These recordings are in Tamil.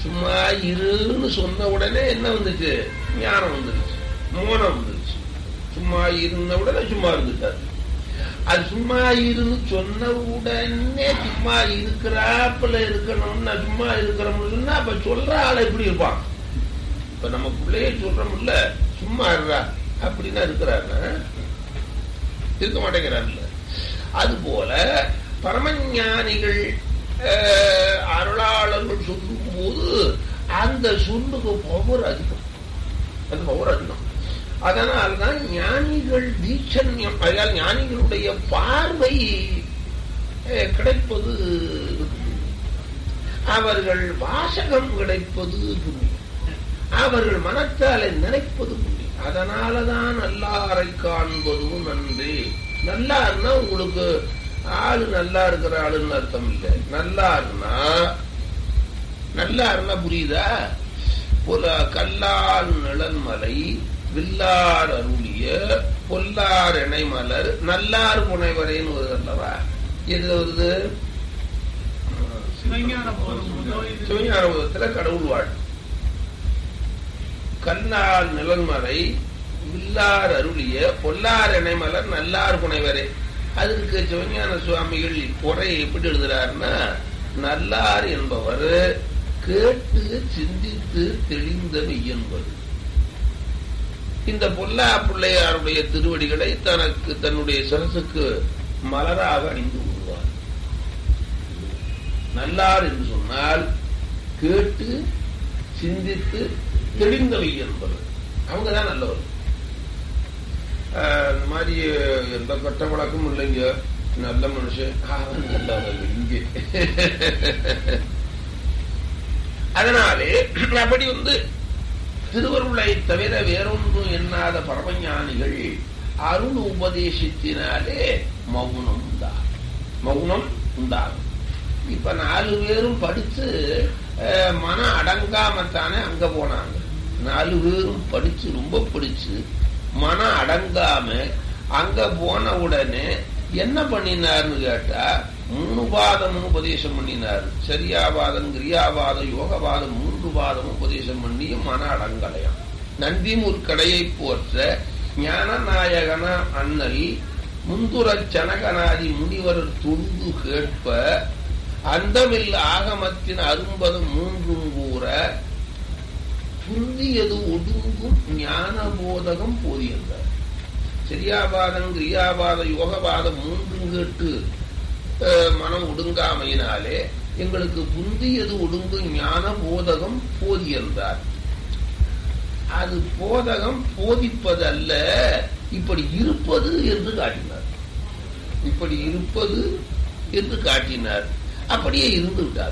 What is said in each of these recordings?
சும்மா இருன்னு சொன்ன உடனே என்ன வந்துச்சு? ஞானம் வந்துருச்சு, மோனம் வந்துருச்சு. சும்மா இருந்த உடனே சும்மா இருந்துட்டாரு. அது சும்மா இருந்து சொன்ன உடனே சும்மா இருக்கிறாப்புல இருக்கணும்னா சும்மா இருக்கிறோம்னு சொன்னா அப்ப சொல்ற ஆள் எப்படி இருப்பான்? இப்ப நம்ம பிள்ளையே சொல்றோம்ல, சும்மா இருறா அப்படின்னா இருக்கிறாருன்னா இருக்க மாட்டேங்கிறாருல்ல. அது போல பரமஞானிகள் அருளாளர்கள் சொல்லும் போது அந்த சொல்லுக்கு பவர் அதிகம், அது பவர் அதிகம். அதனால்தான் ஞானிகள் தீட்சண்யம், அதாவது ஞானிகளுடைய பார்வை கிடைப்பது, அவர்கள் வாசகம் கிடைப்பது புண்ணியம், அவர்கள் மனத்தாலே நினைப்பது புண்ணியம். அதனாலதான் நல்லாரை காண்பதும் நன்றி. நல்லாருன்னா உங்களுக்கு ஆளு நல்லா இருக்கிற ஆளுன்னு அர்த்தம் இல்லை. நல்லாருன்னா புரியுதா? போல கல்லால் நிழன்மலை வில்லார் அருளிய பொல்லார் இணை மலர் நல்லார் புனைவரைன்னு வருது அல்லவா? எதுல வருது? சிவஞான போதத்துல கடவுள் வாழ். கல்லால் நிழன்மலை வில்லார் அருளிய பொல்லார் இணை மலர் நல்லார் புனைவரே. அதற்கு சிவஞான சுவாமிகள் குறை எப்படி எழுதுறாருன்னா, நல்லார் என்பவர் கேட்டு சிந்தித்து தெளிந்த மெய்யன்பது. இந்த பொல்லா பிள்ளையாருடைய திருவடிகளை தனக்கு தன்னுடைய சரசுக்கு மலராக அணிந்து கொள்வார். நல்லார் என்று சொன்னால் கேட்டு சிந்தித்து தெளிந்தவை என்பது. அவங்கதான் நல்லவர். இந்த மாதிரி எந்த கட்ட வழக்கம் இல்லைங்க. நல்ல மனுஷன் நல்லவர் இங்கே. அதனாலே அப்படி திருவருளை தவிர வேறொன்றும் எண்ணாத பரமஞானிகள் அருள் உபதேசத்தினாலே மௌனம் உண்டாகும். இப்ப 4 பேரும் படிச்சு மன அடங்காமத்தானே அங்க போனாங்க. 4 பேரும் படிச்சு ரொம்ப படிச்சு மன அடங்காம அங்க போன உடனே என்ன பண்ணினார்னு கேட்டா 3 பாதமும் உபதேசம் பண்ணினார். சரியாபாதம், கிரியாபாதம், யோகபாதம் 3 பாதமும் உபதேசம் பண்ணியும் மன அடங்கலையாம். நந்தி முற்கடையை போற்ற ஞான நாயகன அண்ணல் முந்துரச் சனகனாதி முனிவர் தொழுது கேட்ப அந்தமில் ஆகமத்தின் அரும்பதம் 3 கூற புந்தியது ஒடுங்கும் ஞான போதகம் போதியிருந்தார். சரியாபாதம், கிரியாபாதம், யோகபாதம் 3 கேட்டு மனம் ஒடுங்காமையினாலே எங்களுக்கு புந்தியது ஒடுங்கும் ஞான போதகம் போதியிருந்தார். அது போதகம் போதிப்பதல்ல, இப்படி இருப்பது என்று காட்டினார். இப்படி இருப்பது என்று காட்டினார். அப்படியே இருந்து விட்டார்.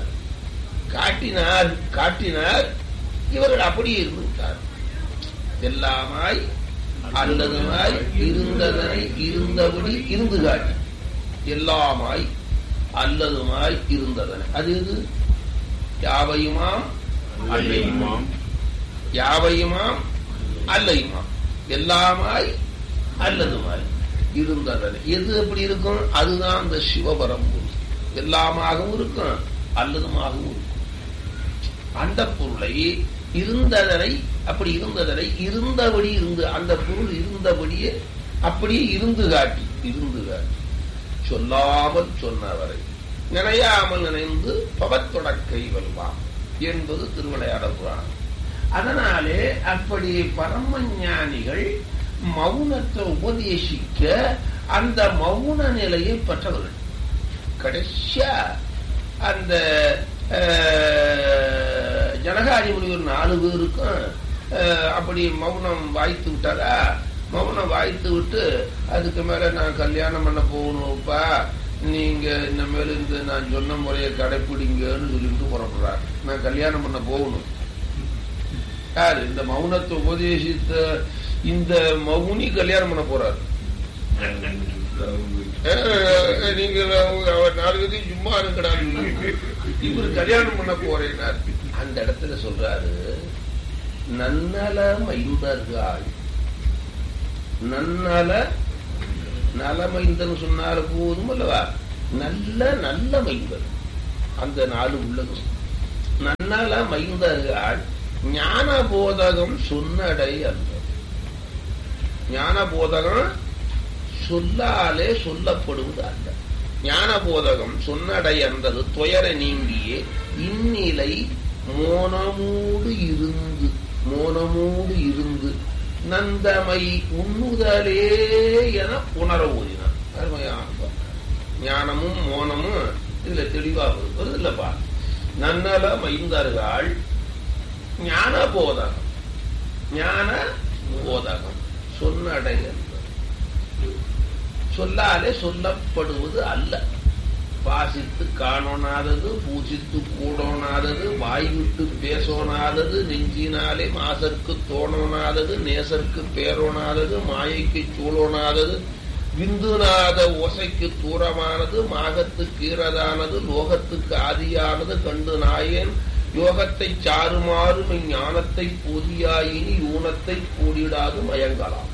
காட்டினார். இவர்கள் அப்படியே இருந்து விட்டார். எல்லாமாய் அல்லதுமாய் இருந்ததனை இருந்தபடி இருந்து காட்டி, எல்லாமாய் அல்லதுமாய் இருந்ததனை. அது எது? யாவையுமாம் அல்லையுமாம், யாவையுமாம் அல்லையுமாம், எல்லாமாய் அல்லதுமாய் இருந்ததனை. எது எப்படி இருக்கும்? அதுதான் அந்த சிவபரம்பொருள். எல்லாமாகவும் இருக்கும், அல்லதுமாகவும் இருக்கும். அந்த பொருளை இருந்ததனை, அப்படி இருந்ததனை இருந்தபடி இருந்து, அந்த பொருள் இருந்தபடியே அப்படியே இருந்து காட்டி சொல்லாமல் சொன்னவரை நினையாமல் நினைந்து பவத்தொடக்கை வெல்வாம் என்பது திருவிளையாடல் புராணம். அதனாலே அப்படி பரமஞானிகள் மௌனத்தை உபதேசிக்க அந்த மௌன நிலையை பெற்றவர்கள். கடைசியா அந்த ஜனகாதி முனிவர் 4 பேருக்கும் அப்படி மௌனம் வாய்த்து விட்டாரா? மௌனம் வாய்த்து விட்டு அதுக்கு மேல நான் கல்யாணம் பண்ண போகணும்ப்பா, நீங்க இந்த மேல இருந்து நான் சொன்ன முறையை கடைப்பிடிங்கன்னு சொல்லிட்டு புறப்படுறாரு. நான் கல்யாணம் பண்ண போகணும். யாரு? இந்த மௌனத்தை உபதேசித்த இந்த மௌனி கல்யாணம் பண்ண போறாரு. நீங்க 4 பேரும் சும்மா இருக்கிறாரு, இவரு கல்யாணம் பண்ண போறேன்னார். அந்த இடத்துல சொல்றாரு, நன்னல மைந்தர்கள், நன்னல நலமைந்தன்னு சொன்னால போதும் அல்லவா? நல்ல நல்ல மைந்தர் அந்த 4 உள்ளது. நன்னல மைந்தர்கள் ஞான போதகம் சொன்னடை அல்ல. ஞான போதகம் சொல்லாலே சொல்லப்படுவது அல்ல. ஞான போதகம் சொன்னடை என்றது துயர நீங்கியே இந்நிலை மோனமூடு இருந்து நந்தமை உண்ணுதலே என உணர ஓதினார். அருமையான ஞானமும் மோனமும் இதுல தெளிவா வருது இல்லப்பா. நன்னல மைந்தர்கள் ஞான போதகம் சொன்னடை என்பது சொல்லாலே சொல்லப்படுவது அல்ல. பாசித்து காணோனாதது, பூசித்து கூடோனாதது, வாய்விட்டு பேசோனாதது, நெஞ்சினாலே மாசற்கு தோணோனாதது, நேசற்கு பேரோனாதது, மாயைக்கு சூழோனாதது, விந்துநாத ஓசைக்கு தூரமானது, மாகத்து கீரதானது, லோகத்துக்கு ஆதியானது கண்டு நாயேன் யோகத்தை சாருமாறும் ஞானத்தை போதியாயினி ஊனத்தை கூடிடாது மயங்கலாம்.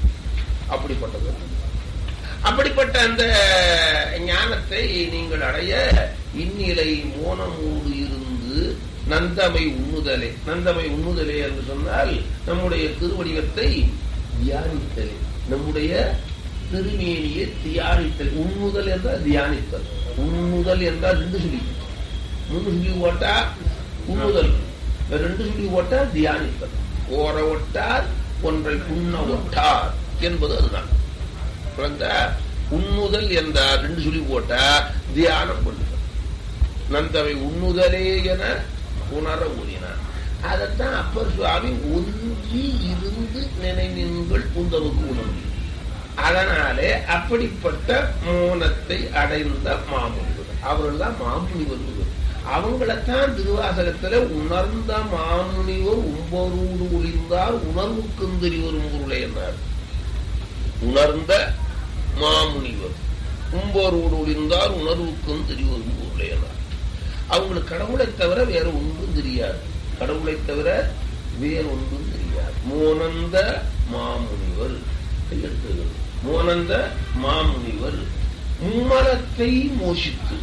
அப்படிப்பட்ட அந்த ஞானத்தை நீங்கள் அடைய இந்நிலை மோனமூடு இருந்து நந்தமை உண்ணுதலே என்று சொன்னால் நம்முடைய திருவடிவத்தை தியானித்தலே, நம்முடைய திருமேனியை தியானித்தல். உண்ணுதல் என்றால் தியானித்தல். உண்ணுதல் என்றால் ரெண்டு சொல்லி, மூணு சொல்லி ஓட்டா உண்ணுதல், ரெண்டு சொல்லி ஓட்டா தியானித்தல். ஓர ஒட்டார் ஒன்றை புண்ண ஒட்டார் என்பது அதுதான். உண்ணுதல் என்றார் ரெண்டு சொல்லி போட்டா தியானம் பண்ணுதல். நந்தவை உண்ணுதலே என உணர ஊறினார். அதைத்தான் அப்பர் சுவாமி ஒன்றி இருந்து நினைவுகள் உந்தவுக்கு உணர்வு. அதனாலே அப்படிப்பட்ட மோனத்தை அடைந்த மாமுனிவர், அவர்கள் தான் மாமுனிவர். அவங்களைத்தான் திருவாசகத்துல உணர்ந்த மாமுனிவர் உம்பரூடு ஒளிந்தார் உணர்வுக்கும் தெரிவரும் பொருளை என்னார். உணர்ந்த மாமுனிவர் உம்போரோடு ஒளிந்தார் உணர்வுக்கும் தெரிவரும் பொருளை என்னார். அவங்களுக்கு கடவுளை தவிர வேற ஒன்றும் தெரியாது. கடவுளை தவிர வேற ஒன்றும் தெரியாது. மோனந்த மாமுனிவர் கையெழுத்துகள். மோனந்த மாமுனிவர் மும்மலத்தை மோசித்து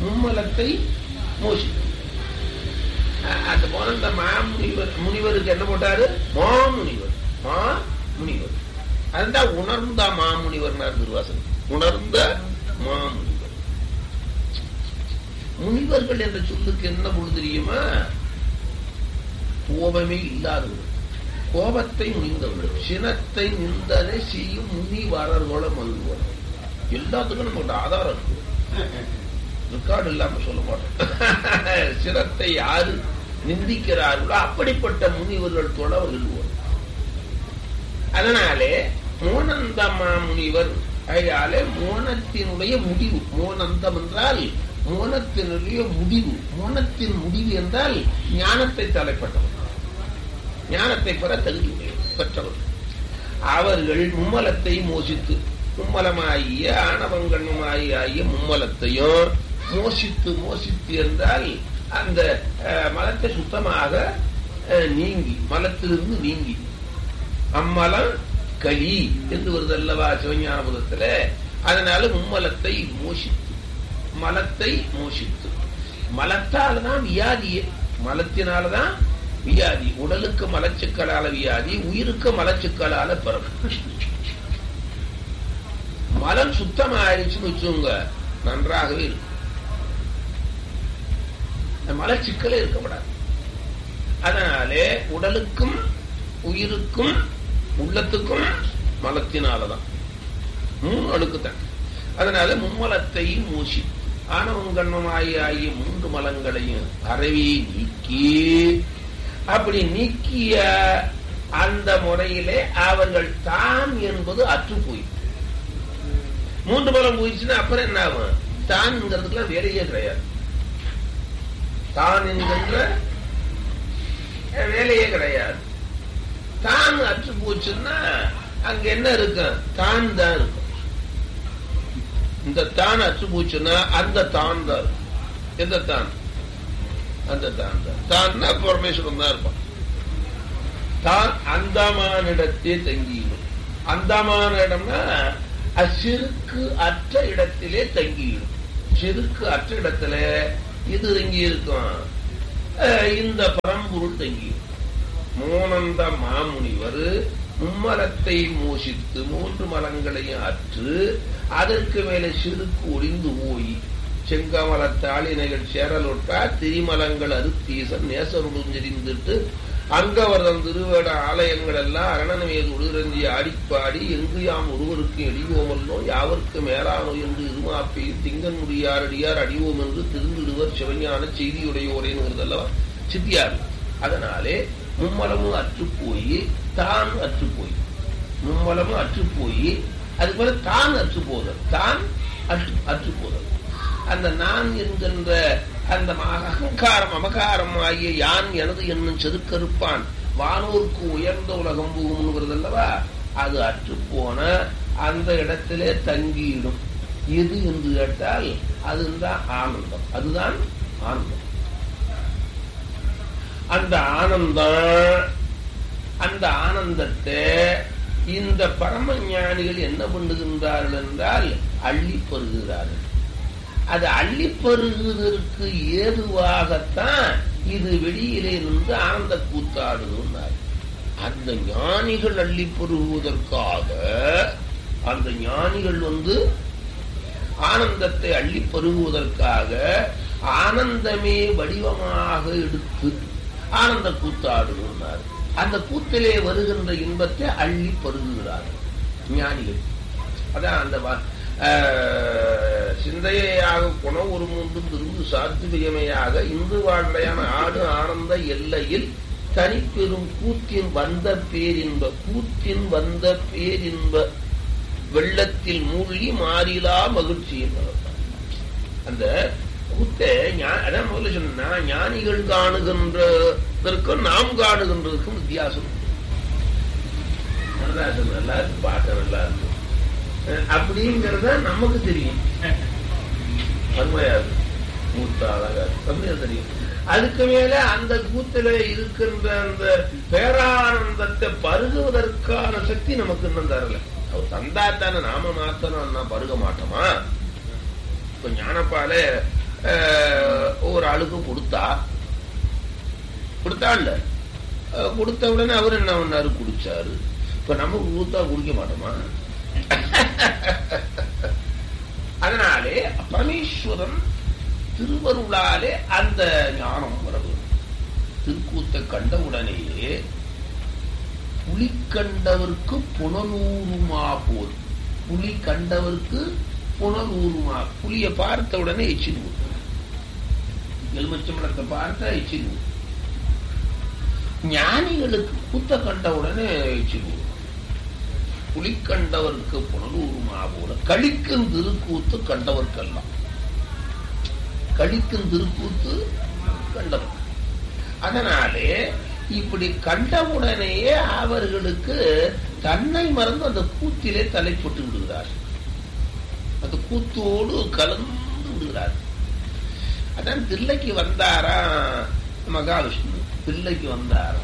அந்த மோனந்த முனிவருக்கு என்ன போட்டாரு? மாமுனிவர். அதுதான் உணர்ந்த மாமுனிவர் திருவாசகம். உணர்ந்த மாமுனிவர். முனிவர்கள் என்ற சொல்லுக்கு என்ன பொழுது தெரியுமா? கோபமே இல்லாதவர்கள், கோபத்தை முனிந்தவர்கள், சினத்தை நிந்தனை செய்யும் முனிவரர்களோட மல்லுவார். எல்லாத்துக்கும் நம்ம ஆதாரம் இருக்கு, ரெக்கார்டு இல்லாம சொல்ல மாட்டோம். சினத்தை யாரு நிந்திக்கிறார்களோ அப்படிப்பட்ட முனிவர்கள் தொட வெல்லுவார். அதனாலே மோனந்த மாமுனிவர். அதனாலே மோனத்தினுடைய முடிவு. மோனந்தம் என்றால் மோனத்தினுடைய முடிவு. மோனத்தின் முடிவு என்றால் ஞானத்தை தலைப்பட்டவர், ஞானத்தை பெற தகுதி பெற்றவர். அவர்கள் மும்மலத்தை மோசித்து, மும்மலமாகிய ஆணவங்கண்ணுமாகிய மும்மலத்தையும் மோசித்து என்றால் அந்த மலத்தை சுத்தமாக நீங்கி, மலத்திலிருந்து நீங்கி, அம்மலம் களி என்று வருது அல்லவா சிவஞானபுரத்துல. அதனால மும்மலத்தை மோசித்து, மலத்தை மோசித்து. மலத்தால்தான் வியாதியே, மலத்தினால்தான் வியாதி. உடலுக்கு மலச்சுக்களால வியாதி, உயிருக்கு மலச்சுக்களால பிறகு. மலம் சுத்தமாயிருச்சுன்னு வச்சுங்க, நன்றாகவே இருக்கும். மலச்சிக்கலே இருக்கப்படாது. அதனாலே உடலுக்கும் உயிருக்கும் உள்ளத்துக்கும் மலத்தினாலதான், மூணு அடுக்குத்தான். அதனால மும்மலத்தை மூசி ஆணவங்கண்மமாகிய மூன்று மலங்களையும் அறவே நீக்கி, அப்படி நீக்கிய அந்த முறையிலே அவர்கள் தான் என்பது அற்று போய், மூன்று மலம் போயிடுச்சுன்னா அப்புறம் என்ன ஆகும்? தான்ங்கிறதுக்குலாம் வேலையே கிடையாது. தான் என்கின்ற வேலையே கிடையாது. தான் அற்று போச்சுன்னா அங்க என்ன இருக்கும்? தான் தான் இருக்கும். இந்த தான் அற்று போச்சுன்னா அந்த தான் தான் இருக்கும். எந்த தான்? அந்த தான் தான். தான்னா பரமேஸ்வரன் தான் இருப்பான். தான் அந்தமானிடத்தே தங்கிடும். அந்தமான இடம்னா அச்சிறுக்கு அற்ற இடத்திலே தங்கிடும். சிறுக்கு அற்ற இடத்துல இது தங்கி இருக்கும். இந்த பரம்பொருள் தங்கி. மோனந்த மாமுனிவர் மும்மலத்தை மோசித்து 3 மலங்களையும் அற்று அதற்கு மேலே சிறுக்கு ஒளிந்து போய் செங்கமலத்தாளினைகள் சேரலொட்டா திரிமலங்கள் அறுத்தீசன் நேசருடன் தெரிந்துட்டு அங்கவர்தம் திருவேட ஆலயங்கள் எல்லாம் அரணன் மீது உளிரஞ்சி ஆடிப்பாடி எங்கு யாம் ஒருவருக்கு அடிவோமல்லோ யாவருக்கு மேலானோ என்று இருமாப்பையில் திங்கன் முடியாரடியார் அடிவோம் என்று திருந்திடுவர் சிவஞான செய்தியுடையோரேனுங்கிறதல்லவா சித்தியார். அதனாலே மும்மலமும் அற்றுப்போய் தான் அற்றுப்போய், மும்மலமும் அற்றுப்போய் அது போல தான் அற்றுப்போதல், தான் அற்றுப்போதல். அந்த நான் என்கின்ற அந்த அகங்காரம் அமகாரம் ஆகிய யான் எனது என்னும் செருக்கறுப்பான் வானோருக்கு உயர்ந்த உலகம் போகும்ங்கிறதல்லவா, அது அற்றுப்போன அந்த இடத்திலே தங்கியிடும். எது என்று கேட்டால் அதுதான் ஆனந்தம், அதுதான் ஆனந்தம். அந்த ஆனந்தம், அந்த ஆனந்தத்தை இந்த பரம ஞானிகள் என்ன பண்ணுகின்றார்கள் என்றால் அள்ளி பருகிறார்கள். அது அள்ளி பருகுவதற்கு ஏதுவாகத்தான் இது வெளியிலே நின்று ஆனந்த கூத்தாடுகிறார். அந்த ஞானிகள் அள்ளி பருகுவதற்காக அந்த ஞானிகள் ஆனந்தத்தை அள்ளி பருகுவதற்காக ஆனந்தமே வடிவமாக எடுத்து ஆனந்த கூத்தாடுகிறார். அந்த கூத்திலே வருகின்ற இன்பத்தை அள்ளி பருகுகிறார்கள் ஞானிகள். அதான் அந்த சிந்தையாக குண ஒரு மூன்றும் திருந்து சாத்துவியமையாக இந்து வாழ்க்கையான ஆடு ஆனந்த எல்லையில் தனிப்பெரும் கூத்தின் வந்த பேரின்ப, கூத்தின் வந்த பேரின்ப வெள்ளத்தில் மூழ்கி மாறிலா மகிழ்ச்சி. அந்த கூத்தை அதான் முதல்ல சொன்னா ஞானிகள் காணுகின்றதற்கும் நாம் காணுகின்றதற்கும் வித்தியாசம். நடராசன் நல்லா இருக்கு, பார்க்க நல்லா இருக்கு அப்படிங்கிறத நமக்கு தெரியும், அருமையாது கூத்த அழகா அப்படியே தெரியும். அதுக்கு மேல அந்த கூத்துல இருக்கின்ற அந்த பேரானந்தத்தை பருகுவதற்கான சக்தி நமக்கு இன்னும் தரல. அவர் தந்தாத்தான நாம மாத்தணும் பருக மாட்டோமா? இப்ப ஞானப்பாலே ஒரு ஆளுக்கு கொடுத்தாள்ல, கொடுத்த உடனே அவர் என்ன பண்ணாரு, குடிச்சாரு. இப்ப நமக்கு கொடுத்தா குடிக்க மாட்டோமா? அதனாலே பரமேஸ்வரன் திருவருளாலே அந்த ஞானம் வரவு. திருக்கூத்தை கண்டவுடனேயே புலி கண்டவருக்கு புனலூருமா போல், புலி கண்டவருக்கு புனலூருமா. புலிய பார்த்த உடனே எச்சிடுவோம், எலுமிச்சம்பழத்தை பார்த்தா எச்சிடுவோம். ஞானிகளுக்கு கூத்த கண்ட உடனே எச்சிடுவோம். புலி கண்டவருக்கு புனலூருமா போல கழிக்கும் திருக்கூத்து கண்டவர்க்கெல்லாம், கழிக்கும் திருக்கூத்து கண்டவர். அதனாலே இப்படி கண்டவுடனேயே அவர்களுக்கு தன்னை மறந்து அந்த கூத்திலே தலைப்பட்டு விடுகிறார், அந்த கூத்தோடு கலந்து விடுகிறார். அதான் தில்லைக்கு வந்தாரா மகாவிஷ்ணு, தில்லைக்கு வந்தாராம்,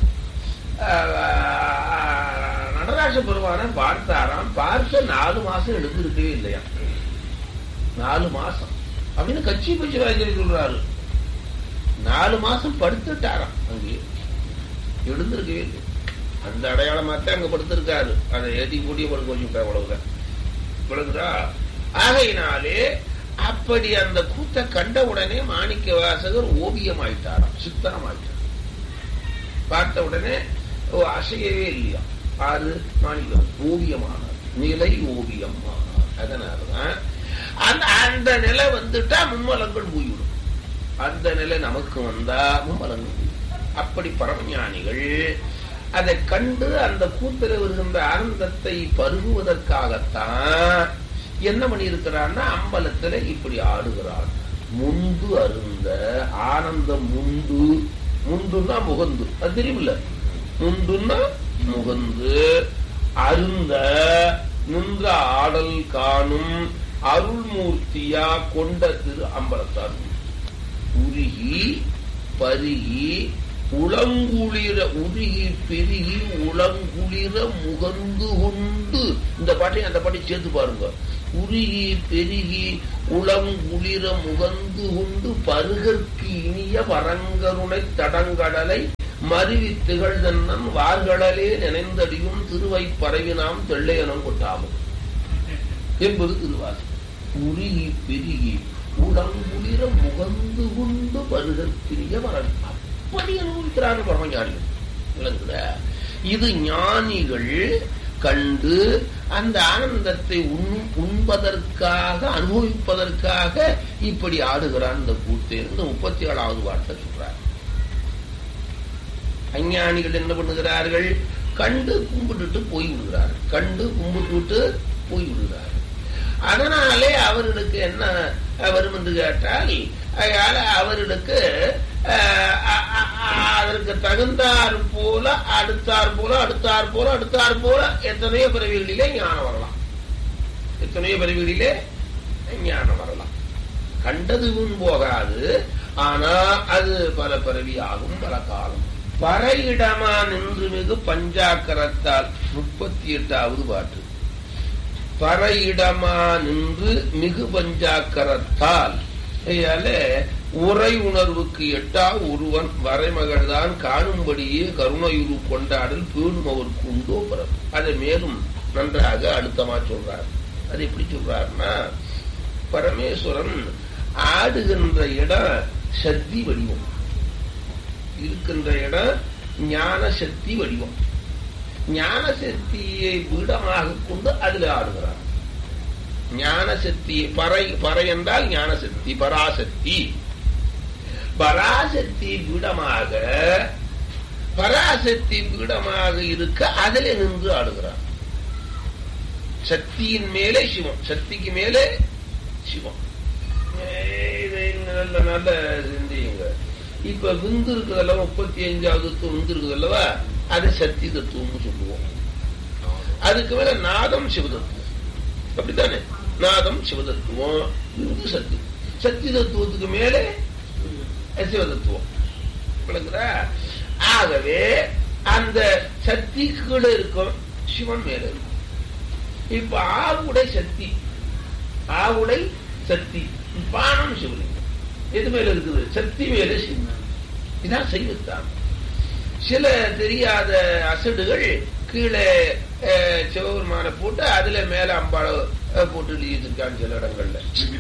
நடராஜ பெருமான பார்த்தாராம். பார்த்த 4 மாசம் எழுந்திருக்கவே இல்லையா, 4 மாசம் அப்படின்னு கட்சி பட்சி ராஜர் சொல்றாரு. 4 மாசம் படுத்துட்டாராம், அங்கே எழுந்திருக்கவே இல்லை. அந்த அடையாளமாத்தான் அங்க படுத்திருக்காரு, அதை ஏற்றி கூட்டிய படுக்க வச்சுட்டா அவ்வளவுதான், விளங்குதா? ஆகையினாலே அப்படி அந்த கூத்த கண்ட உடனே மாணிக்க வாசகர் ஓவியம் ஆயிட்டாராம், சித்தனம் ஆயிட்டார். பார்த்த உடனே அசையவே இல்லையா, ஆறு மாணிக்கம் ஓவியமானார், நிலை ஓவியம் ஆனார். அதனாலதான் அந்த நிலை வந்துட்டா மும்மலங்கள் போய்விடும். அந்த நிலை நமக்கு வந்தா மும்மலங்கள். அப்படி பரமஞானிகள் அதை கண்டு அந்த கூத்துல வருகின்ற ஆனந்தத்தை பருகுவதற்காகத்தான் என்ன பண்ணியிருக்கிறான்னா அம்பலத்துல இப்படி ஆடுகிறான். முந்து அருந்த ஆனந்தம், முந்து முந்துன்னா முகந்து, அது தெரியுமில்ல, முந்துன்னா முகந்து அருந்த நின்ற ஆடல் காணும் அருள்மூர்த்தியா கொண்ட திரு அம்பலத்தார் உருகி பருகி உளங்குளிர உருகி பெருகி உளங்குளிர முகந்து கொண்டு, இந்த பாட்டையும் அந்த பாட்டையும் சேர்த்து பாருங்க. உருகி பெருகி உளங்குளிர முகந்து கொண்டு பருகற்கு இனிய வரங்கருணை தடங்கடலை மருவி திகழ்தன்னன் வார்களே நினைந்தடியும் திருவை பரவினாம் தெள்ளையனம் கொட்டாமும் என்பது திருவாசகம். உருகி பெருகி உளங்குளிர முகந்து கொண்டு பருகற்கினிய வரங்க, அப்படி அனுபவிக்கிறார்கள் பரமஞானிகள். விளங்குதா? இது ஞானிகள் கண்டு அந்த ஆனந்தத்தை உண்பதற்காக அனுபவிப்பதற்காக இப்படி ஆடுகிறான் இந்த கூத்து. இந்த 37வது பாட்டில் சொல்றார். அஞ்ஞானிகள் என்ன பண்ணுகிறார்கள்? கண்டு கும்பிட்டுட்டு போய் விடுகிறார்கள். கண்டு கும்பிட்டு போய் விடுகிறார்கள். அதனாலே அவர்களுக்கு என்ன வரும் என்று கேட்டால், அவர்களுக்கு அதற்கு தகுந்தார் போல அடுத்தார் போல எத்தனையோ பிறவிகளிலே ஞானம் வரலாம். எத்தனையோ பிறவிகளிலே ஞானம் வரலாம். கண்டது முன் போகாது. ஆனா அது பல பிறவி ஆகும், பல காலம். பறையிடமா நின்று மிகு பஞ்சாக்கரத்தால் 38வது பாட்டு. பறையிடமா நின்று மிகு பஞ்சாக்கரத்தால் உரை உணர்வுக்கு எட்டா ஒருவன் வரைமகள்தான் காணும்படியே கருணையுரு கொண்டாடல் பேணும் அவருக்கு உண்டோ பிறப்பு. அதை மேலும் நன்றாக அழுத்தமா சொல்றார். அது எப்படி சொல்றாருன்னா, பரமேஸ்வரன் ஆடுகின்ற இடம் சக்தி வடிவம், இருக்கின்ற இடம் ஞான சக்தி வடிவம். ஞான சக்தியை பீடமாக கொண்டு அதில் ஆடுகிறார். ஞான சக்தி பறை என்றால் ஞான சக்தி, பராசக்தி. பராசக்தி பீடமாக இருக்க அதிலே நின்று ஆடுகிறார். சக்தியின் மேலே சிவம், சக்திக்கு மேலே சிவம். நல்ல நல்ல சிந்தியுங்க. இப்ப விந்து இருக்குதல்ல, 35வது விந்து இருக்குது அல்லவா, அது சக்தி தத்துவம் சொல்லுவோம். அதுக்கு மேல நாதம் சிவதத்துவம், அப்படித்தானே? நாதம் சிவதத்துவம், விந்து சக்தி. சக்தி தத்துவத்துக்கு மேலே சிவதத்துவம். ஆகவே அந்த சக்தி கீழே இருக்கும், சிவன் மேல இருக்கும். இப்ப ஆவுடை சக்தி, பானம் சிவலிங்கம் எது மேல இருக்குது? சக்தி மேல சிவன். இதான் செய்வத்தான். சில தெரியாத அசடுகள் கீழே சிவபெருமான போட்டு அதுல மேல அம்பாள போட்டு எழுதியிருக்காங்க சில இடங்கள்ல.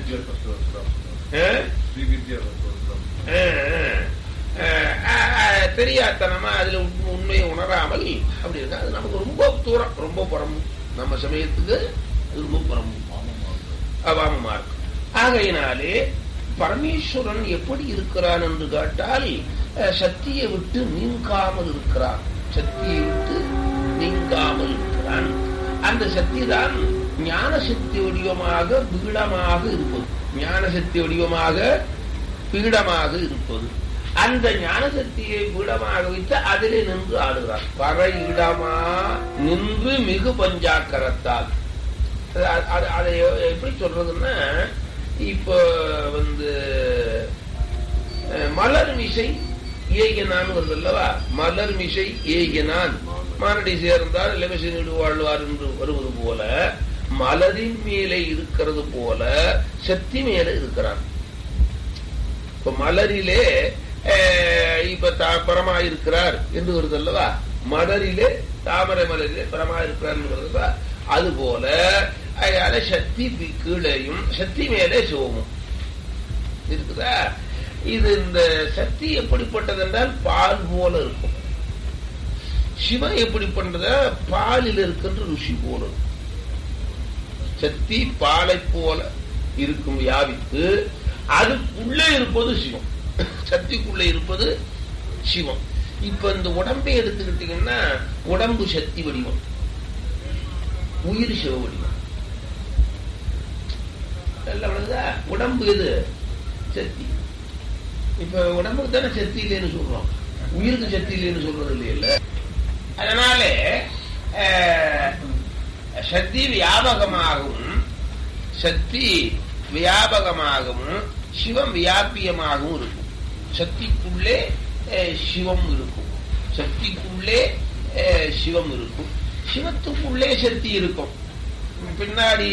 தெரியாதனமா அதுல உண்மையை உணராமல் அப்படி இருக்கா. அது நமக்கு ரொம்ப தூரம், ரொம்ப புறம். நம்ம சமயத்துக்கு ரொம்ப புறம், அவாமமா இருக்கு. ஆகையினாலே பரமேஸ்வரன் எப்படி இருக்கிறான் என்று கேட்டால், சக்தியை விட்டு நீங்காமல் இருக்கிறான். சக்தியை விட்டு நீங்காமல் இருக்கிறான். அந்த சக்தி தான் ஞான சக்தி வடிவமாக பீடமாக இருப்பது. ஞான சக்தி வடிவமாக பீடமாக இருப்பது. அந்த ஞான சக்தியை பீடமாக வைத்து அதிலே நின்று ஆடுகிறார். பறையிடமா நின்று மிகு பஞ்சாக்கரத்தால். அதை எப்படி சொல்றதுன்னா, இப்ப மலர் மிசை ஏகினான் வருது அல்லவா. மலர் மிசை ஏகினான் மாரடி சேர்ந்தார் இளமிசை நீடு வாழ்வார் என்று வருவது போல, மலரின் மேலே இருக்கிறது போல சக்தி மேல இருக்கிறான். இப்ப மலரிலே இப்ப பரமாயிருக்கிறார் என்று வருது அல்லவா. மலரிலே, தாமரை மலரிலே பரமாயிருக்கிறார் என்று வருது. அது போல சக்தி கீழையும் சக்தி மேலே சிவமும் இருக்குதா. இது இந்த சக்தி எப்படிப்பட்டது என்றால் பால் போல இருக்கும். சிவம் எப்படி பண்றத? பாலில் இருக்கின்ற ருசி போல இருக்கும். சக்தி பாலை போல இருக்கும் வியாபித்து, அதுக்குள்ளே இருப்பது சிவம். சக்திக்குள்ளே இருப்பது சிவம். இப்ப இந்த உடம்பை எடுத்துக்கிட்டீங்கன்னா, உடம்பு சக்தி வடிவம், உயிர் சிவ வடிவம். உடம்பு எது? சக்தி. இப்ப உடம்புக்கு தானே சக்தி இல்லைன்னு சொல்றோம், உயிருக்கு சக்தி இல்லைன்னு சொல்றது இல்லையில. அதனாலே சக்தி வியாபகமாகவும் சிவம் வியாபியமாகவும் இருக்கும். சக்திக்குள்ளே சிவம் இருக்கும். சக்திக்குள்ளே சிவம் இருக்கும், சிவத்துக்குள்ளே சக்தி இருக்கும். பின்னாடி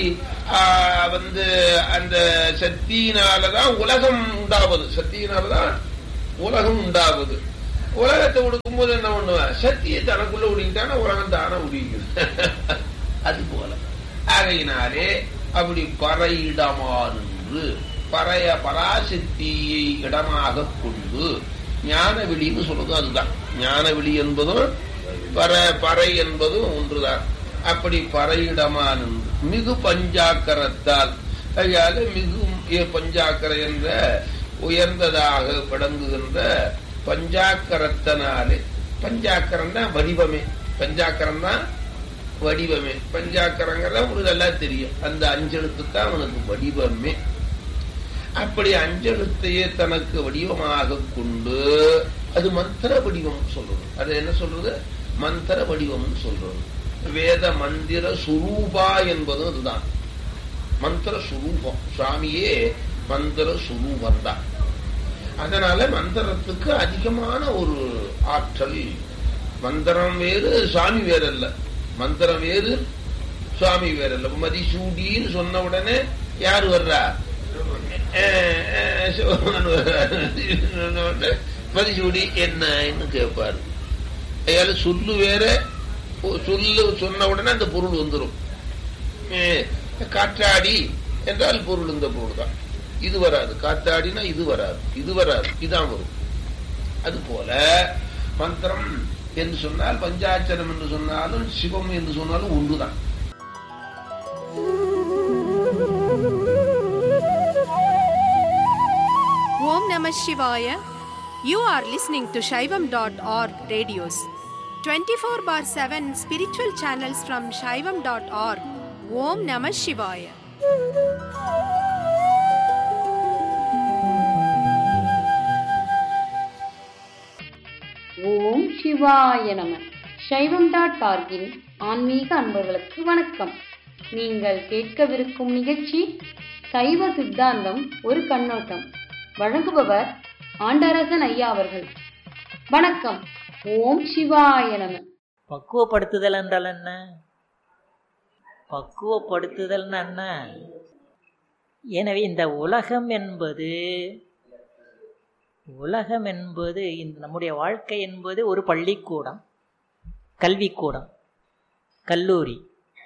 அந்த சக்தியினாலதான் உலகம் உண்டாவது, சக்தியினாலதான் உலகம் உண்டாவது. உலகத்தை உடுக்கும்போது என்ன பண்ணுவேன், சக்தியை தனக்குள்ள உடிக்கிட்டான உலகம் தானே உடிக்குது. அது போல ஆகையினாலே அப்படி பறையிடமா நின்று பராசக்தியை இடமாக கொண்டு ஞான வெளின்னு சொல்றதும் அதுதான். ஞான வெளி என்பதும் பறை என்பதும் ஒன்றுதான். அப்படி பறையிடமா நின்று மிகு பஞ்சாக்கரத்தால், அதனால மிகு பஞ்சாக்கரை என்ற உயர்ந்ததாக விளங்குகின்ற பஞ்சாக்கரத்தினாலே, பஞ்சாக்கரம் தான் வடிவமே, பஞ்சாக்கரம் தான் வடிவமே. பஞ்சாக்கரங்கிற உங்களுக்கு நல்லா தெரியும், அந்த அஞ்செழுத்து தான் அவனுக்கு வடிவமே. அப்படி அஞ்செழுத்தையே தனக்கு வடிவமாக கொண்டு, அது மந்திர வடிவம் சொல்றது. அது என்ன சொல்றது, மந்திர வடிவம் சொல்றது. வேத மந்திர சுரூபா என்பதும் அதுதான். மந்திர சுரூபம், சுவாமியே மந்திர சுரூபம் தான். அதனால மந்திரத்துக்கு அதிகமான ஒரு ஆற்றல். மந்திரம் வேறு சுவாமி வேற அல்ல, மந்திரம் வேறு சுவாமி வேற அல்ல. மதிசூடின்னு சொன்ன உடனே யாரு வர்றா, மதிசூடி என்னன்னு கேட்பாரு. அதால சொல்லு வேற, சொல்லு சொன்ன உடனே அந்த பொருள் வந்துடும். காற்றாடி என்றால் பொருள் இந்த பொருள் தான். இது வராது, காத்தாடினா இது வராது, இது வராது, இதான் வரும். அது போல மந்திரம் என்று சொன்னால், பஞ்சாட்சரம் என்று சொன்னாலும், சிவம் என்று சொன்னாலும் ஒன்றுதான். Om Namah Shivaya. You are listening to Shaivam.org radios. 24/7 spiritual channels from Shaivam.org. Om Namah Shivaya. ஓம் சிவாய நம. சைவம்.org-இன் ஆன்மீக அன்பர்களுக்கு வணக்கம். நீங்கள் கேட்கவிருக்கும் நிகழ்ச்சி சைவ சித்தாந்தம் ஒரு கண்ணோட்டம். வழங்குபவர் ஆண்டரசன் ஐயா அவர்கள். வணக்கம். ஓம் சிவாய நம. பக்குவப்படுத்துதல் என்றால் என்ன? பக்குவப்படுத்துதல் என்ன? எனவே இந்த உலகம் என்பது இந்த நம்முடைய வாழ்க்கை என்பது ஒரு பள்ளிக்கூடம், கல்விக்கூடம், கல்லூரி.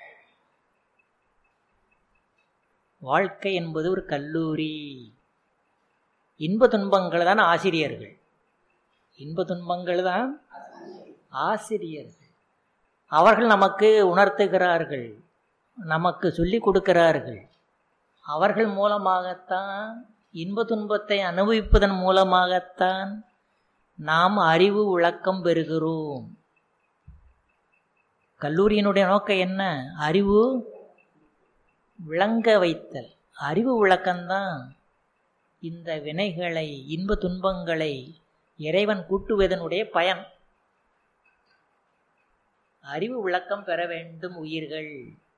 வாழ்க்கை என்பது ஒரு கல்லூரி. இன்ப துன்பங்கள் தான் ஆசிரியர்கள், இன்ப துன்பங்கள் தான் ஆசிரியர்கள். அவர்கள் நமக்கு உணர்த்துகிறார்கள், நமக்கு சொல்லிக் கொடுக்கிறார்கள். அவர்கள் மூலமாகத்தான், இன்ப துன்பத்தை அனுபவிப்பதன் மூலமாகத்தான் நாம் அறிவு விளக்கம் பெறுகிறோம். கல்லூரியினுடைய நோக்கம் என்ன? அறிவு விளங்க வைத்தல். அறிவு விளக்கம்தான் இந்த வினைகளை, இன்ப துன்பங்களை இறைவன் கூட்டுவதனுடைய பயன். அறிவு விளக்கம் பெற வேண்டும் உயிர்கள்.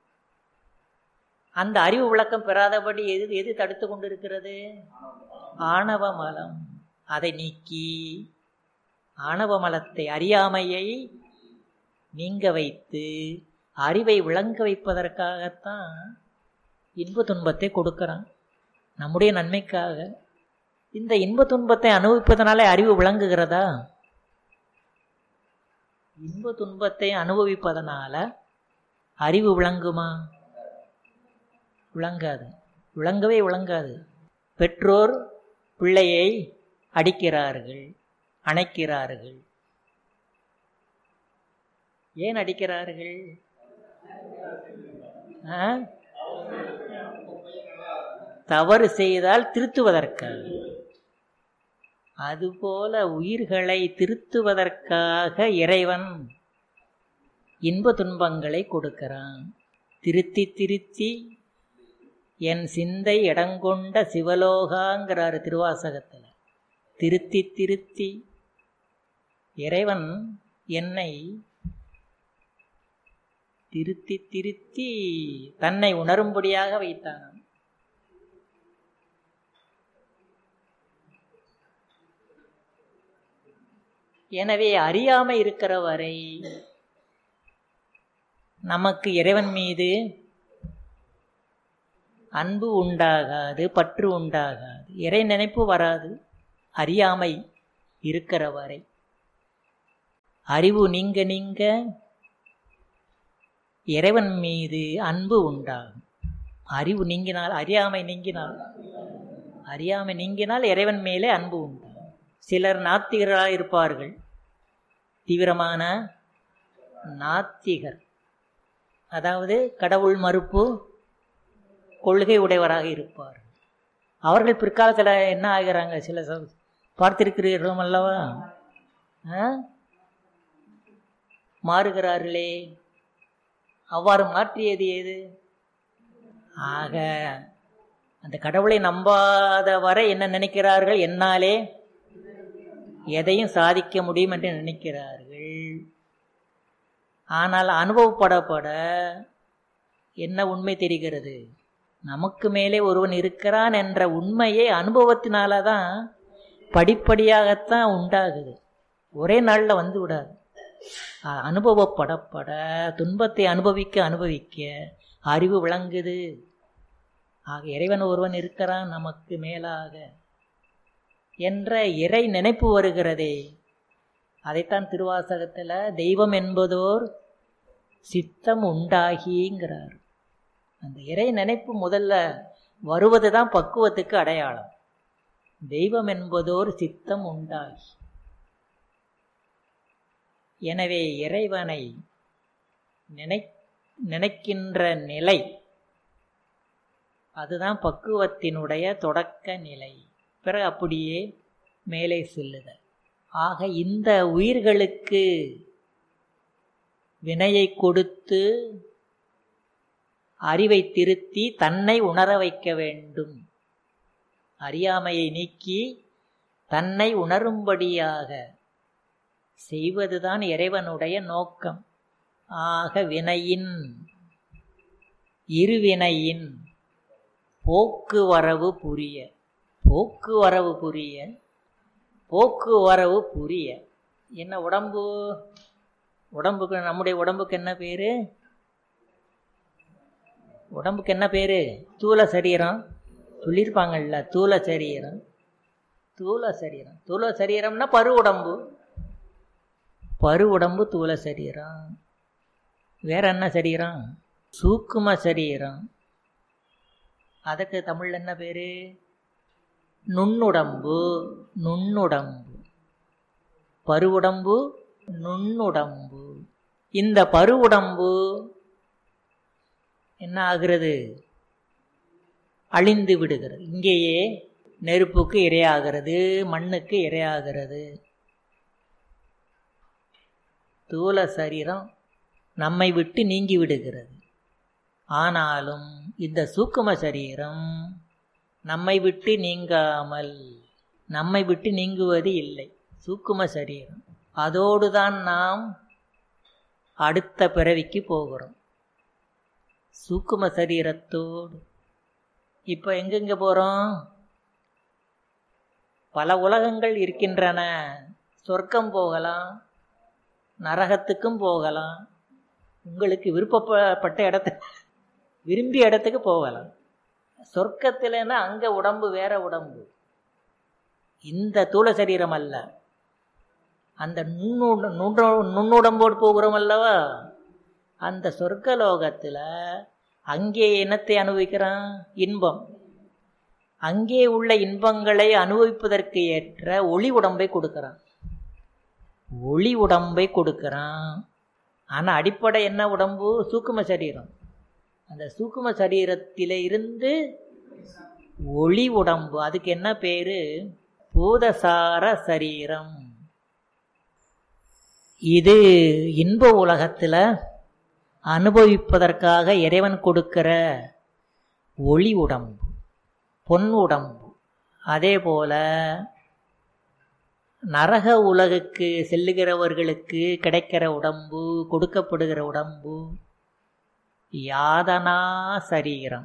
அந்த அறிவு விளக்கம் பெறாதபடி எது தடுத்து கொண்டிருக்கிறது? ஆணவ மலம். அதை நீக்கி ஆணவ மலத்தை, அறியாமையை நீங்க வைத்து அறிவை விளங்க வைப்பதற்காகத்தான் இன்ப துன்பத்தை கொடுக்கிறான், நம்முடைய நன்மைக்காக. இந்த இன்ப துன்பத்தை அனுபவிப்பதனாலே அறிவு விளங்குகிறதா? இன்ப துன்பத்தை அனுபவிப்பதனால அறிவு விளங்குமா? விளங்காது, விளங்கவே விளங்காது. பெற்றோர் பிள்ளையை அடிக்கிறார்கள், அணைக்கிறார்கள். ஏன் அடிக்கிறார்கள்? தவறு செய்தால் திருத்துவதற்காக. அதுபோல உயிர்களை திருத்துவதற்காக இறைவன் இன்ப துன்பங்களை கொடுக்கிறான். திருத்தி திருத்தி என் சிந்தை இடங்கொண்ட சிவலோகாங்கிறாரு திருவாசகத்தில். திருத்தி திருத்தி இறைவன் என்னை திருத்தி திருத்தி தன்னை உணரும்படியாக வைத்தான். எனவே அறியாமை இருக்கிற வரை நமக்கு இறைவன் மீது அன்பு உண்டாகாது, பற்று உண்டாகாது, இறை நினைப்பு வராது. அறியாமை இருக்கிற வரை. அறிவு நீங்க நீங்க இறைவன் மீது அன்பு உண்டாகும். அறிவு நீங்கினால், அறியாமை நீங்கினால் இறைவன் மேலே அன்பு உண்டாகும். சிலர் நாத்திகர்களாக இருப்பார்கள், தீவிரமான நாத்திகர், அதாவது கடவுள் மறுப்பு கொள்கை உடையவராக இருப்பார்கள். அவர்கள் பிற்காலத்தில் என்ன ஆகிறாங்க? சில பார்த்திருக்கிறீர்களும் அல்லவா? மாறுகிறார்களே. அவ்வாறு மாற்றியது ஏது? ஆக அந்த கடவுளை நம்பாத வரை என்ன நினைக்கிறார்கள்? என்னாலே எதையும் சாதிக்க முடியும் என்று நினைக்கிறார்கள். ஆனால் அனுபவப்படப்பட என்ன உண்மை தெரிகிறது? நமக்கு மேலே ஒருவன் இருக்கிறான் என்ற உண்மையை அனுபவத்தினால தான் படிப்படியாகத்தான் உண்டாகுது. ஒரே நாளில் வந்து விடாது. அனுபவப்படப்பட துன்பத்தை அனுபவிக்க அறிவு விளங்குது. ஆக இறைவன் ஒருவன் இருக்கிறான் நமக்கு மேலாக என்ற இறை நினைப்பு வருகிறதே. அதைத்தான் திருவாசகத்தில் தெய்வம் என்பதோர் சித்தம் உண்டாகிங்கிறார். அந்த இறை நினைப்பு முதல்ல வருவது தான் பக்குவத்துக்கு அடையாளம். தெய்வம் என்பதோர் சித்தம் உண்டாகி. எனவே இறைவனை நினைக்கின்ற நிலை அதுதான் பக்குவத்தினுடைய தொடக்க நிலை. பிறகு அப்படியே மேலே செல்லுதல். ஆக இந்த உயிர்களுக்கு வினையை கொடுத்து அறிவை திருத்தி தன்னை உணர வைக்க வேண்டும். அறியாமையை நீக்கி தன்னை உணரும்படியாக செய்வதுதான் இறைவனுடைய நோக்கம். ஆக வினையின் இருவினையின் போக்குவரவு புரிய என்ன? உடம்புக்கு நம்முடைய உடம்புக்கு என்ன பேரு? உடம்புக்கு என்ன பேரு? தூல சரீரம் சொல்லியிருப்பாங்கல்ல. தூல சரீரம்னா பரு உடம்பு தூல சரீரம். வேற என்ன சரீரம்? சூக்கும சரீரம். அதுக்கு தமிழ்ல என்ன பேரு? நுண்ணுடம்பு. பருவுடம்பு நுண்ணுடம்பு. இந்த பருவுடம்பு என்ன ஆகிறது? அழிந்து விடுகிறது. இங்கேயே நெருப்புக்கு இரையாகிறது, மண்ணுக்கு இரையாகிறது. தூல சரீரம் நம்மை விட்டு நீங்கி விடுகிறது. ஆனாலும் இந்த சூக்கும சரீரம் நம்மை விட்டு நீங்குவது இல்லை. சூக்கும சரீரம் அதோடுதான் நாம் அடுத்த பிறவிக்கு போகிறோம். சூக்கும சரீரத்தோடு இப்போ எங்கெங்க போகிறோம்? பல உலகங்கள் இருக்கின்றன. சொர்க்கம் போகலாம், நரகத்துக்கும் போகலாம். உங்களுக்கு விருப்பப்பட்ட விரும்பிய இடத்துக்கு போகலாம். சொர்க்கத்தில்னா அங்கே உடம்பு வேற உடம்பு, இந்த தூள சரீரம் அல்ல. அந்த நுண்ணுடம்போடு போகிறோம் அல்லவா? அந்த சொர்க்கலோகத்தில் அங்கே என்னத்தை அனுபவிக்கிறான்? இன்பம். அங்கே உள்ள இன்பங்களை அனுபவிப்பதற்கு ஏற்ற ஒளி உடம்பை கொடுக்கிறான். ஆனால் அடிப்படை என்ன உடம்பு? சூக்கும சரீரம். அந்த சூக்கும சரீரத்தில இருந்து ஒளி உடம்பு, அதுக்கு என்ன பேரு? பூதசார சரீரம். இது இன்ப உலகத்தில் அனுபவிப்பதற்காக இறைவன் கொடுக்கிற ஒளி உடம்பு, பொன் உடம்பு. அதே போல நரக உலகுக்கு செல்லுகிறவர்களுக்கு கிடைக்கிற உடம்பு, கொடுக்கப்படுகிற உடம்பு யாதனா சரீரம்.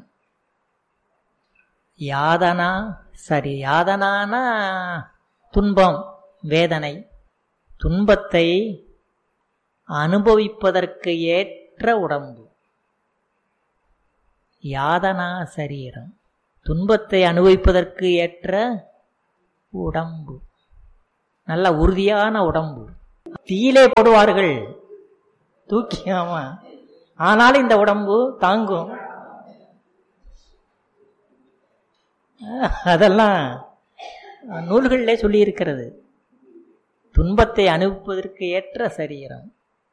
யாதனானா துன்பம், வேதனை. துன்பத்தை அனுபவிப்பதற்கு ஏற்ற உடம்பு. யாதனா சரீரம், துன்பத்தை அனுபவிப்பதற்கு ஏற்ற உடம்பு, நல்ல உறுதியான உடம்பு. தீயிலே போடுவார்கள் தூக்கி, ஆமா, ஆனாலும் இந்த உடம்பு தாங்கும். அதெல்லாம் நூல்களிலே சொல்லி இருக்கிறது. துன்பத்தை அனுபவிப்பதற்கு ஏற்ற சரீரம்.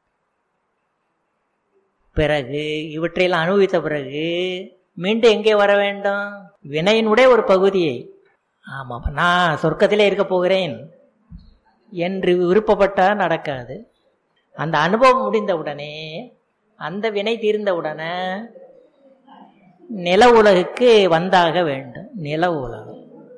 பிறகு இவற்றையெல்லாம் அனுபவித்த பிறகு மீண்டும் எங்கே வர வேண்டும்? வினையினுடைய ஒரு பகுதியை. ஆமாம், நான் சொர்க்கத்திலே இருக்க போகிறேன் என்று விருப்பப்பட்டால் நடக்காது. அந்த அனுபவம் முடிந்தவுடனே, அந்த வினை தீர்ந்தவுடனே நில உலகுக்கு வந்தாக வேண்டும். நில உலகம்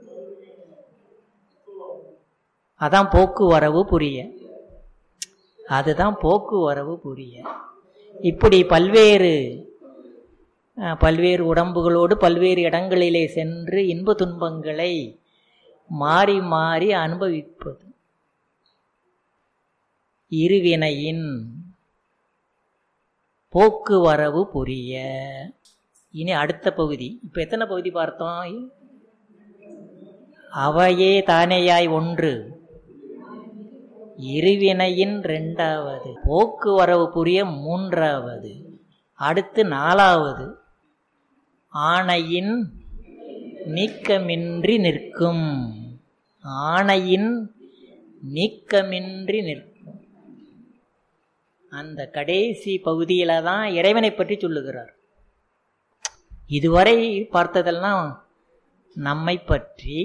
அதான் போக்குவரவு புரிய. அதுதான் போக்குவரவு புரிய. இப்படி பல்வேறு உடம்புகளோடு பல்வேறு இடங்களிலே சென்று இன்ப துன்பங்களை மாறி மாறி அனுபவிப்பது இருவினையின் போக்குவரவு புரிய. இனி அடுத்த பகுதி. இப்ப எத்தனை பகுதி பார்த்தோம்? அவையே தானேயாய் ஒன்று, இருவினையின் இரண்டாவது, போக்குவரவு புரிய மூன்றாவது, அடுத்து நாலாவது, ஆணையின் நீக்கமின்றி நிற்கும். ஆணையின் நீக்கமின்றி நிற்கும். அந்த கடைசி பகுதியில தான் இறைவனை பற்றி சொல்லுகிறார். இதுவரை பார்த்ததெல்லாம் நம்மை பற்றி.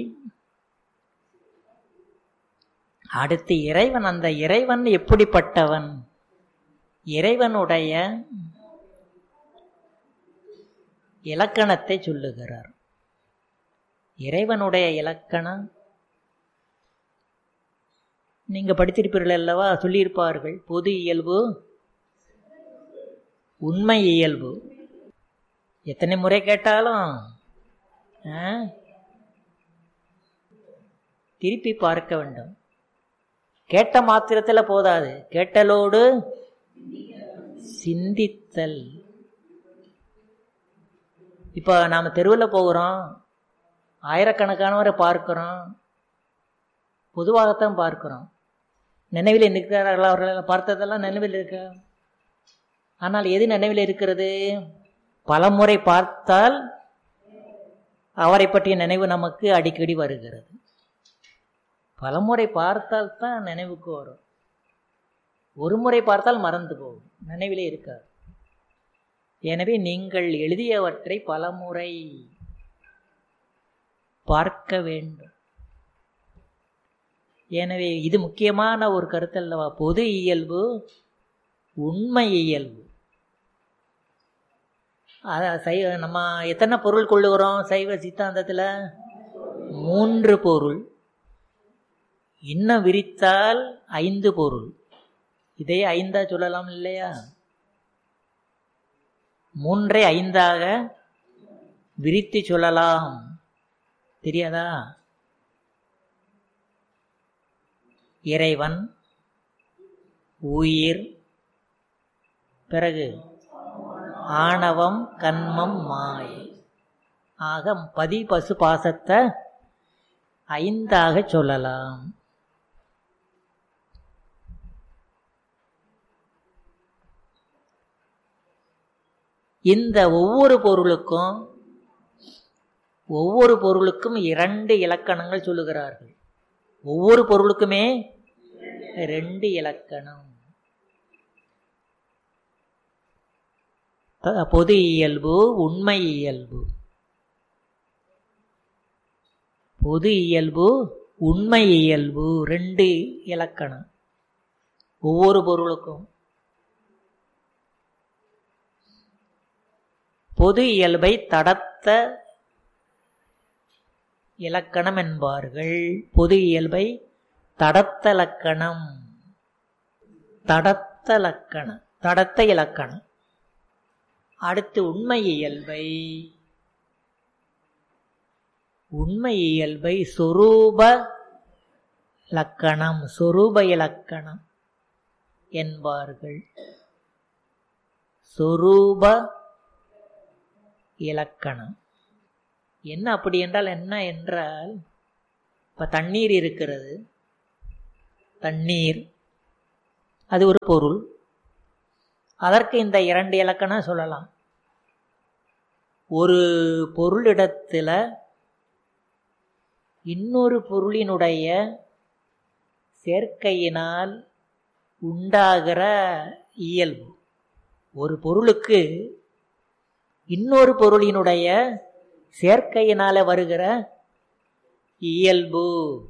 அடுத்து இறைவன். அந்த இறைவன் எப்படிப்பட்டவன்? இறைவனுடைய இலக்கணத்தை சொல்லுகிறார். இறைவனுடைய இலக்கணம் நீங்க படித்திருப்பீர்கள் அல்லவா? சொல்லியிருப்பார்கள். பொது இயல்பு, உண்மை இயல்பு. எத்தனை முறை கேட்டாலும் திருப்பி பார்க்க வேண்டும். கேட்ட மாத்திரத்தில் போதாது, கேட்டலோடு சிந்தித்தல். இப்போ நாம் தெருவில் போகிறோம், ஆயிரக்கணக்கானவரை பார்க்கிறோம், பொதுவாகத்தான் பார்க்கிறோம். நினைவில் நிற்கிறார்களா? அவர்கள் பார்த்ததெல்லாம் நினைவில் இருக்க. ஆனால் எது நினைவில் இருக்கிறது? பலமுறை பார்த்தால் அவரை பற்றிய நினைவு நமக்கு அடிக்கடி வருகிறது. பலமுறை பார்த்தால் தான் நினைவுக்கு வரும். ஒரு முறை பார்த்தால் மறந்து போகும், நினைவிலே இருக்காது. எனவே நீங்கள் எழுதியவற்றை பலமுறை பார்க்க வேண்டும். எனவே இது முக்கியமான ஒரு கருத்து அல்லவா? பொது இயல்பு, உண்மை இயல்பு. நம்ம எத்தனை பொருள் கொள்ளுகிறோம் சைவ சித்தாந்தத்தில்? 3 பொருள். இன்னும் விரித்தால் 5 பொருள். இதை 5ஆ சொல்லலாம் இல்லையா? 3ஐ 5ஆக விரித்து சொல்லலாம். தெரியாதா? இறைவன், உயிர், பிறகு ஆணவம், கன்மம், மாயை. ஆக பதி பசு பாசத்தை 5ஆக சொல்லலாம். இந்த ஒவ்வொரு பொருளுக்கும் 2 இலக்கணங்கள் சொல்லுகிறார்கள். ஒவ்வொரு பொருளுக்குமே 2 இலக்கணம். பொது இயல்பு, உண்மை இயல்பு. பொது இயல்பு, உண்மை இயல்பு, 2 இலக்கணம் ஒவ்வொரு பொருளுக்கும். பொது இயல்பை தடத்த இலக்கணம் என்பார்கள். பொது இயல்பை தடத்த இலக்கணம், தடத்த இலக்கணம். அடுத்து உண்மை இயல்பை சொரூப லக்கணம், சொரூப இலக்கணம் என்பார்கள். சொரூப இலக்கணம் என்ன? அப்படி என்றால் என்ன என்றால், இப்ப தண்ணீர் இருக்கிறது, தண்ணீர் அது ஒரு பொருள். அதற்கு இந்த 2 இலக்கணம் சொல்லலாம். ஒரு பொருளிடத்தில் இன்னொரு பொருளினுடைய சேர்க்கையினால் உண்டாகிற இயல்பு. ஒரு பொருளுக்கு இன்னொரு பொருளினுடைய சேர்க்கையினால வருகிற இயல்பு